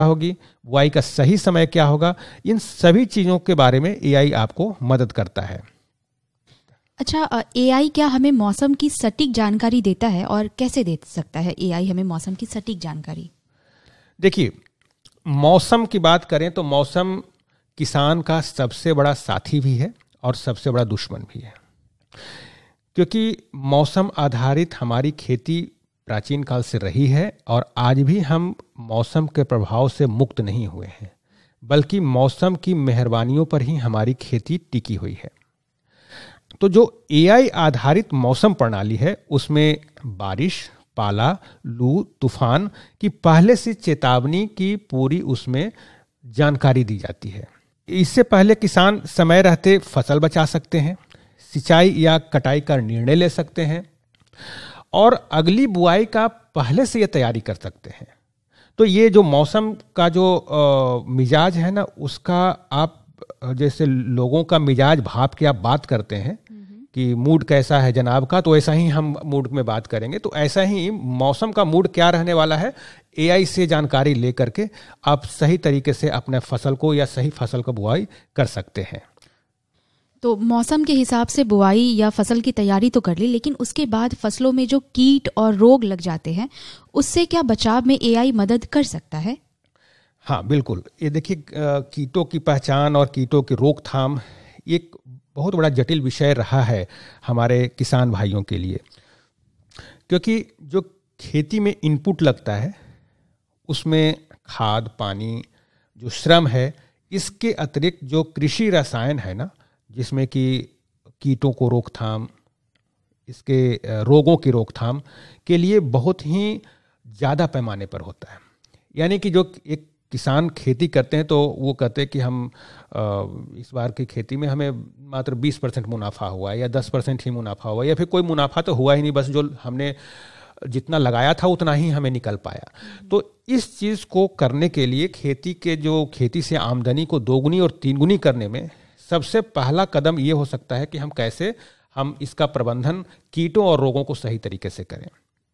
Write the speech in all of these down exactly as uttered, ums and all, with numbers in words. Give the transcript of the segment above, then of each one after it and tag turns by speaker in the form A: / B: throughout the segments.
A: होगी, बुआई का सही समय क्या होगा, इन सभी चीज़ों के बारे में एआई आपको मदद करता है।
B: अच्छा, एआई क्या हमें मौसम की सटीक जानकारी देता है और कैसे दे सकता है एआई हमें मौसम की सटीक जानकारी?
A: देखिए, मौसम की बात करें तो मौसम किसान का सबसे बड़ा साथी भी है और सबसे बड़ा दुश्मन भी है, क्योंकि मौसम आधारित हमारी खेती प्राचीन काल से रही है और आज भी हम मौसम के प्रभाव से मुक्त नहीं हुए हैं, बल्कि मौसम की मेहरबानियों पर ही हमारी खेती टिकी हुई है। तो जो एआई आधारित मौसम प्रणाली है उसमें बारिश, पाला, लू, तूफान की पहले से चेतावनी की पूरी उसमें जानकारी दी जाती है। इससे पहले किसान समय रहते फसल बचा सकते हैं, सिंचाई या कटाई का निर्णय ले सकते हैं और अगली बुआई का पहले से ये तैयारी कर सकते हैं। तो ये जो मौसम का जो आ, मिजाज है ना, उसका आप जैसे लोगों का मिजाज भाप के आप बात करते हैं कि मूड कैसा है जनाब का, तो ऐसा ही हम मूड में बात करेंगे। तो ऐसा ही मौसम का मूड क्या रहने वाला है, एआई से जानकारी लेकर के आप सही तरीके से अपने फसल को या सही फसल का बुआई कर सकते हैं।
B: तो मौसम के हिसाब से बुआई या फसल की तैयारी तो कर ली, लेकिन उसके बाद फसलों में जो कीट और रोग लग जाते हैं उससे क्या बचाव में एआई मदद कर सकता है?
A: हाँ बिल्कुल। ये देखिए, कीटों की पहचान और कीटों की रोकथाम एक बहुत बड़ा जटिल विषय रहा है हमारे किसान भाइयों के लिए, क्योंकि जो खेती में इनपुट लगता है उसमें खाद, पानी, जो श्रम है, इसके अतिरिक्त जो कृषि रसायन है ना, जिसमें कि कीटों को रोकथाम, इसके रोगों की रोकथाम के लिए बहुत ही ज़्यादा पैमाने पर होता है। यानी कि जो एक किसान खेती करते हैं तो वो कहते हैं कि हम इस बार की खेती में हमें मात्र बीस परसेंट मुनाफा हुआ या दस परसेंट ही मुनाफा हुआ या फिर कोई मुनाफा तो हुआ ही नहीं, बस जो हमने जितना लगाया था उतना ही हमें निकल पाया। तो इस चीज़ को करने के लिए खेती के जो खेती से आमदनी को दोगुनी और तीन गुनी करने में सबसे पहला कदम ये हो सकता है कि हम कैसे हम इसका प्रबंधन कीटों और रोगों को सही तरीके से करें।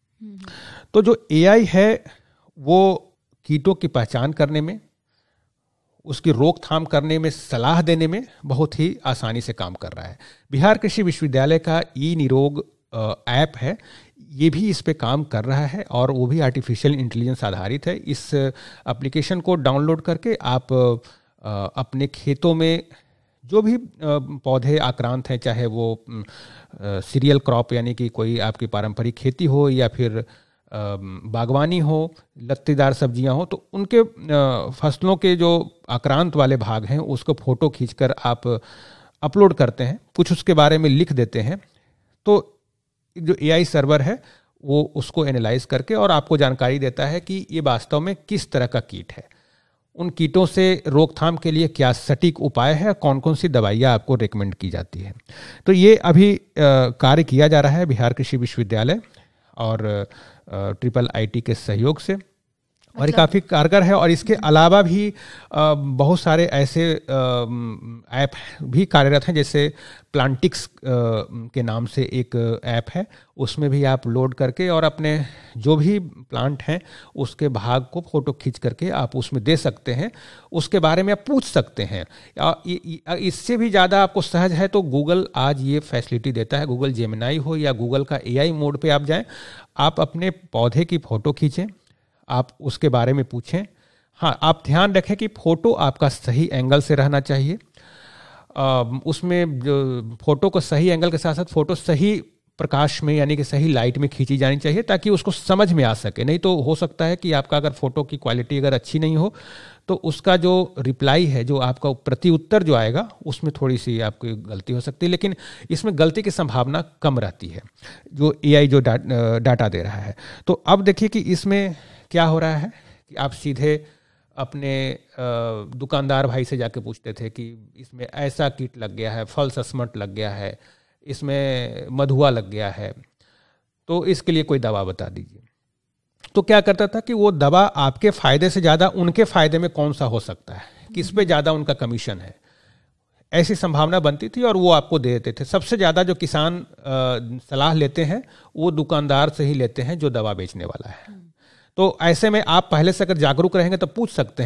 A: तो जो एआई है वो कीटों की पहचान करने में, उसकी रोकथाम करने में, सलाह देने में बहुत ही आसानी से काम कर रहा है। बिहार कृषि विश्वविद्यालय का ई निरोग ऐप है, ये भी इस पे काम कर रहा है और वो भी आर्टिफिशियल इंटेलिजेंस आधारित है। इस एप्लीकेशन को डाउनलोड करके आप अपने खेतों में जो भी पौधे आक्रांत हैं, चाहे वो सीरियल क्रॉप यानी कि कोई आपकी पारंपरिक खेती हो या फिर बागवानी हो, लत्तेदार सब्जियां हो, तो उनके फसलों के जो आक्रांत वाले भाग हैं उसको फोटो खींचकर आप अपलोड करते हैं, कुछ उसके बारे में लिख देते हैं, तो जो एआई सर्वर है वो उसको एनालाइज करके और आपको जानकारी देता है कि ये वास्तव में किस तरह का कीट है, उन कीटों से रोकथाम के लिए क्या सटीक उपाय है, कौन कौन सी दवाइयाँ आपको रेकमेंड की जाती है। तो ये अभी कार्य किया जा रहा है बिहार कृषि विश्वविद्यालय और ट्रिपल आईटी के सहयोग से, और ये काफ़ी कारगर है। और इसके अलावा भी आ, बहुत सारे ऐसे ऐप भी कार्यरत हैं, जैसे प्लांटिक्स आ, के नाम से एक ऐप है, उसमें भी आप लोड करके और अपने जो भी प्लांट हैं उसके भाग को फोटो खींच करके आप उसमें दे सकते हैं, उसके बारे में आप पूछ सकते हैं। इससे भी ज़्यादा आपको सहज है तो गूगल आज ये फैसिलिटी देता है, गूगल जेमिनाई हो या गूगल का एआई मोड पे आप जाएं, आप अपने पौधे की फ़ोटो खींचें, आप उसके बारे में पूछें। हाँ, आप ध्यान रखें कि फ़ोटो आपका सही एंगल से रहना चाहिए। आ, उसमें जो फ़ोटो को सही एंगल के साथ साथ फ़ोटो सही प्रकाश में यानी कि सही लाइट में खींची जानी चाहिए ताकि उसको समझ में आ सके। नहीं तो हो सकता है कि आपका अगर फ़ोटो की क्वालिटी अगर अच्छी नहीं हो तो उसका जो रिप्लाई है, जो आपका प्रति उत्तर जो आएगा, उसमें थोड़ी सी आपकी गलती हो सकती है, लेकिन इसमें गलती की संभावना कम रहती है जो एआई जो डा, डाटा दे रहा है। तो अब देखिए कि इसमें क्या हो रहा है कि आप सीधे अपने दुकानदार भाई से जाके पूछते थे कि इसमें ऐसा कीट लग गया है, फल सस्मट लग गया है, इसमें मधुआ लग गया है, तो इसके लिए कोई दवा बता दीजिए। तो क्या करता था कि वो दवा आपके फ़ायदे से ज़्यादा उनके फ़ायदे में कौन सा हो सकता है, किस पे ज़्यादा उनका कमीशन है, ऐसी संभावना बनती थी और वो आपको दे देते थे। सबसे ज़्यादा जो किसान सलाह लेते हैं वो दुकानदार से ही लेते हैं जो दवा बेचने वाला है। तो ऐसे में आप पहले से अगर जागरूक रहेंगे तो पूछ सकते हैं